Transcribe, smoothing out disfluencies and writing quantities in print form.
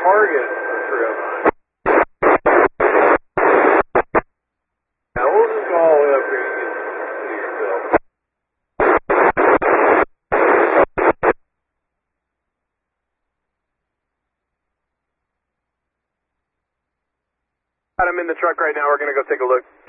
target for 309. Now we'll just go all the way up here and get to yourself. I'm in the truck right now. We're going to go take a look.